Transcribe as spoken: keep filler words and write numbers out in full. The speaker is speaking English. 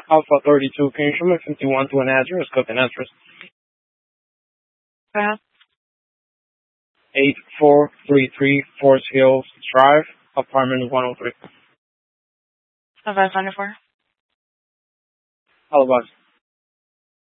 Alpha thirty-two. Can you show me fifty-one to an address? Code an address. Uh, eight four three three Forest Hills Drive, apartment one oh three. five five four. Alabama.